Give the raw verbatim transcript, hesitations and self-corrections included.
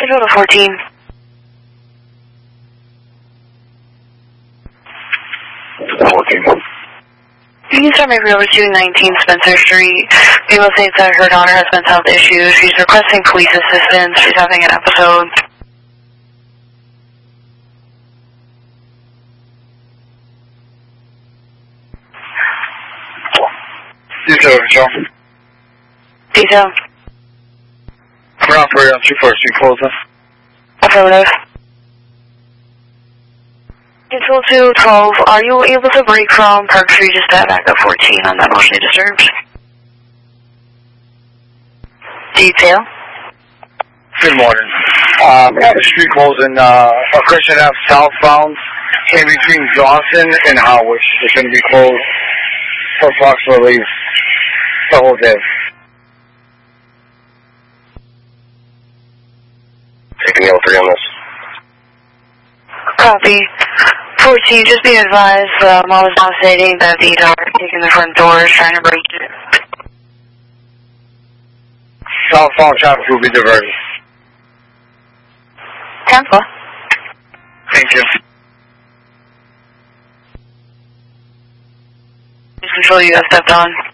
go to fourteen. fourteen. You can start maybe over to nineteen Spencer Street. People say that her daughter has mental health issues. She's requesting police assistance. She's having an episode. Detail, Michelle. Detail. Ground for on two four Street closing. Affirmative. Control two twelve, are you able to break from Park Street just to back up fourteen on that emotionally disturbed? Detail. Good morning. Um, we have a street closing, uh, Christian Ave southbound in between Dawson and Howard. It's going to be closed for approximately the whole day. Taking L three on this. Copy. fourteen, just be advised, uh, Mom is now stating that the dog is taking the front doors, trying to break it. Southbound traffic will be diverted. Cancel. Thank you. Control, you have stepped on.